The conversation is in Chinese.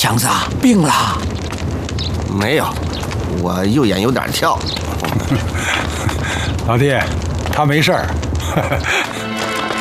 强子病了？ 没有，我右眼有点跳。 老弟，他没事儿，